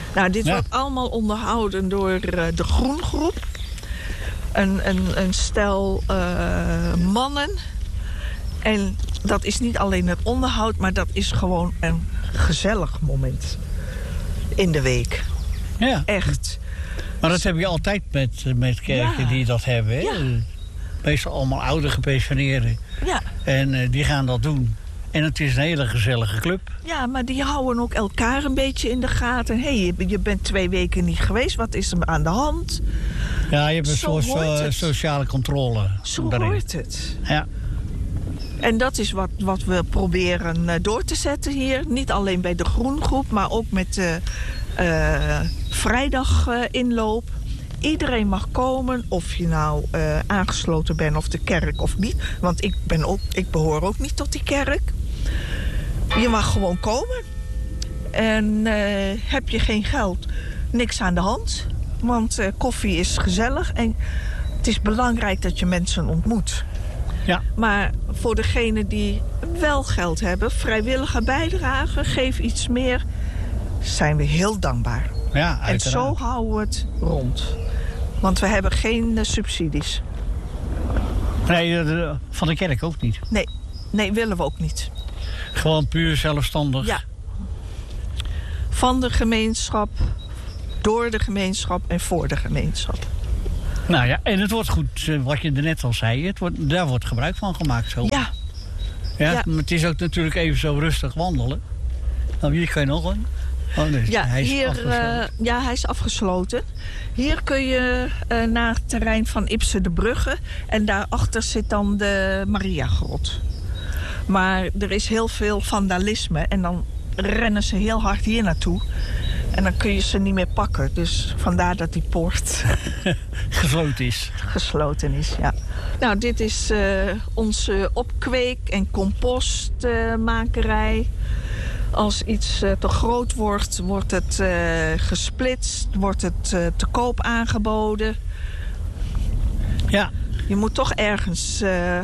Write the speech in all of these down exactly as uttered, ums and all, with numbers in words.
Nou, dit Ja. wordt allemaal onderhouden door uh, de Groengroep. Een, een, een stel uh, mannen. En dat is niet alleen het onderhoud, maar dat is gewoon een gezellig moment in de week. Ja. Echt. Maar dat heb je altijd met, met kerken Ja. die dat hebben. Hè? Ja. Meestal allemaal oude gepensioneerden. Ja. En uh, die gaan dat doen. En het is een hele gezellige club. Ja, maar die houden ook elkaar een beetje in de gaten. Hé, hey, je, je bent twee weken niet geweest. Wat is er aan de hand? Ja, je hebt een Zo soort hoort so- het. sociale controle. Zo daarin. hoort het. Ja. En dat is wat, wat we proberen uh, door te zetten hier. Niet alleen bij de Groengroep, maar ook met de uh, vrijdag uh, inloop. Iedereen mag komen, of je nou uh, aangesloten bent of de kerk of niet. Want ik, ben ook, ik behoor ook niet tot die kerk. Je mag gewoon komen. En uh, heb je geen geld, niks aan de hand. Want uh, koffie is gezellig en het is belangrijk dat je mensen ontmoet. Ja. Maar voor degenen die wel geld hebben, vrijwillige bijdrage, geef iets meer, zijn we heel dankbaar. Ja, en uiteraard. zo houden we het rond. Want we hebben geen uh, subsidies. Nee, de, van de kerk ook niet. Nee, nee, willen we ook niet. Gewoon puur zelfstandig. Ja. Van de gemeenschap, door de gemeenschap en voor de gemeenschap. Nou ja, en het wordt goed, wat je er net al zei, het wordt, daar wordt gebruik van gemaakt. Zo. Ja. Ja, Ja. maar het is ook natuurlijk even zo rustig wandelen. Nou, hier kan je nog een. Oh, nee, Ja, hij is hier, afgesloten. uh, ja, hij is afgesloten. Hier kun je uh, naar het terrein van Ipse de Brugge. En daarachter zit dan de Mariagrot. Maar er is heel veel vandalisme. En dan rennen ze heel hard hier naartoe. En dan kun je ze niet meer pakken. Dus vandaar dat die poort gesloten is. gesloten is, ja. Nou, dit is uh, onze opkweek- en compostmakerij. Uh, Als iets uh, te groot wordt, wordt het uh, gesplitst, wordt het uh, te koop aangeboden. Ja. Je moet toch ergens uh,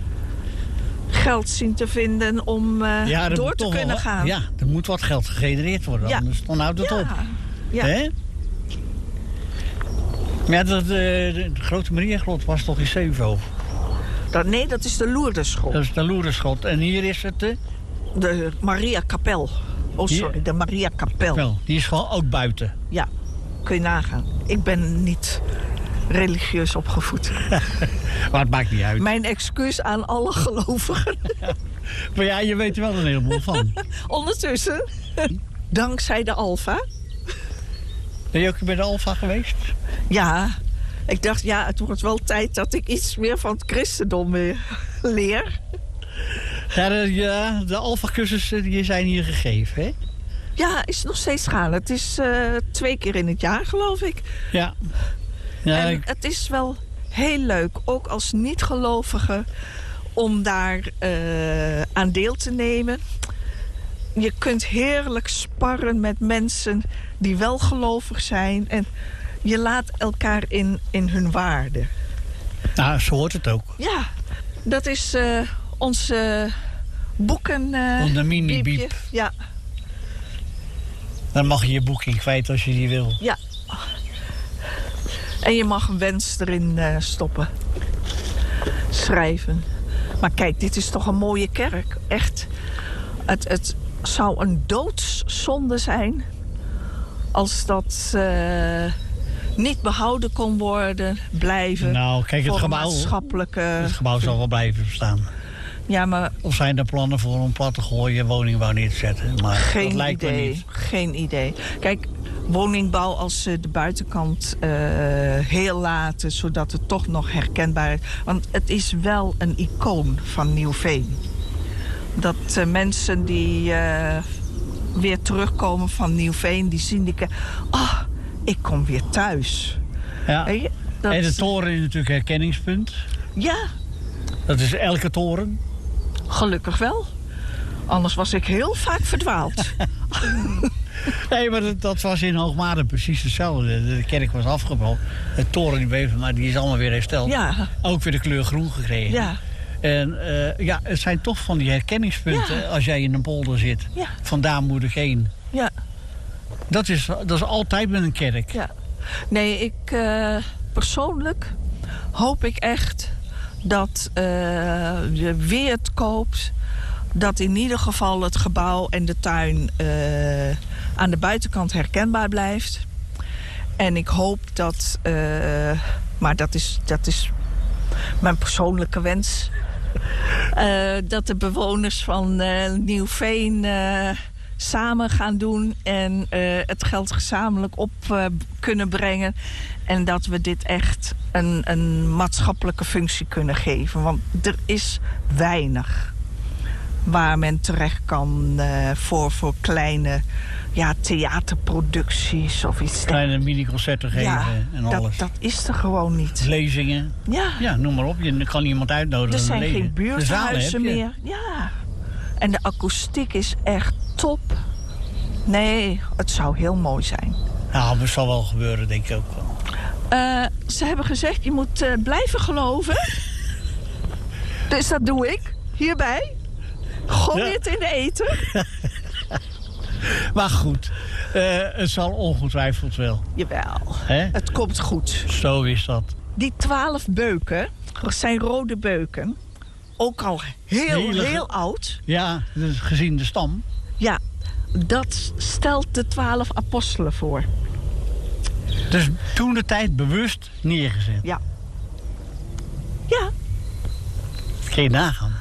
geld zien te vinden om uh, ja, door te kunnen wel, gaan. Ja, er moet wat geld gegenereerd worden, Ja. anders dan houdt het ja. op. Ja. Hè? Maar ja, de, de, de grote Mariagrot was toch in Zevenhoven? Dat, nee, dat is de Lourdesgrot. Dat is de Lourdesgrot. En hier is het de... De Maria Kapel. Oh, sorry, Hier? de Maria Kapel. Wel, die is gewoon ook buiten. Ja, kun je nagaan. Ik ben niet religieus opgevoed. Maar het maakt niet uit. Mijn excuus aan alle gelovigen. Maar ja, je weet er wel een heleboel van. Ondertussen, dankzij de Alfa. Ben je ook bij de Alfa geweest? Ja, ik dacht, ja, het wordt wel tijd dat ik iets meer van het christendom uh, leer. Ja, de, ja, de Alfa-cursussen die zijn hier gegeven, hè? Ja, is nog steeds gaan. Het is uh, twee keer in het jaar, geloof ik. Ja. ja en ik... het is wel heel leuk, ook als niet-gelovige, om daar uh, aan deel te nemen. Je kunt heerlijk sparren met mensen die wel gelovig zijn. En je laat elkaar in, in hun waarde. Nou, zo hoort het ook. Ja, dat is uh, onze boeken... Uh, Onder mini-biep. Ja. Dan mag je je boeking kwijt als je die wil. Ja. En je mag een wens erin uh, stoppen. Schrijven. Maar kijk, dit is toch een mooie kerk. Echt. Het, het zou een doodszonde zijn als dat uh, niet behouden kon worden, blijven. Nou, kijk, het voor gebouw, maatschappelijke... het gebouw zal wel blijven bestaan. Ja, maar... Of zijn er plannen voor om plat te gooien, woningbouw neer te zetten? Maar geen dat lijkt idee. me niet. Geen idee. Kijk, woningbouw als uh, de buitenkant uh, heel laten, zodat het toch nog herkenbaar is. Want het is wel een icoon van Nieuwveen. Dat uh, mensen die uh, weer terugkomen van Nieuwveen, die zien die... Ah, oh, ik kom weer thuis. Ja. Weet je, dat... En de toren is natuurlijk een herkenningspunt. Ja. Dat is elke toren. Gelukkig wel. Anders was ik heel vaak verdwaald. Nee, maar dat, dat was in Hoogmade precies hetzelfde. De kerk was afgebroken. De toren die bleef, maar die is allemaal weer hersteld. Ja. Ook weer de kleur groen gekregen. Ja. En uh, ja, het zijn toch van die herkenningspunten Ja. als jij in een polder zit. Ja. Vandaar moet ik heen. Ja. Dat is, dat is altijd met een kerk. Ja. Nee, ik uh, persoonlijk hoop ik echt dat uh, je weer het koopt. Dat in ieder geval het gebouw en de tuin uh, aan de buitenkant herkenbaar blijft. En ik hoop dat, uh, maar dat is, dat is mijn persoonlijke wens, uh, dat de bewoners van uh, Nieuwveen uh, samen gaan doen en uh, het geld gezamenlijk op uh, kunnen brengen. En dat we dit echt een, een maatschappelijke functie kunnen geven. Want er is weinig waar men terecht kan uh, voor, voor kleine ja, theaterproducties of iets. Kleine mini-concerten geven ja, en alles. Dat, dat is er gewoon niet. Lezingen. Ja. Ja, noem maar op. Je kan iemand uitnodigen. Er zijn lezen. geen buurthuizen meer. Ja. En de akoestiek is echt top. Nee, het zou heel mooi zijn. Nou, dat zal wel gebeuren, denk ik ook wel. Uh, ze hebben gezegd, je moet uh, blijven geloven. Dus dat doe ik. Hierbij. Gooi ja. het in de eten. Maar goed, uh, het zal ongetwijfeld wel. Jawel, He? Het komt goed. Zo is dat. Die twaalf beuken, dat zijn rode beuken. Ook al heel, Hele... heel oud. Ja, dus gezien de stam. Ja, dat stelt de twaalf apostelen voor. Dus toen de tijd bewust neergezet. Ja. Ja. Kun je nagaan.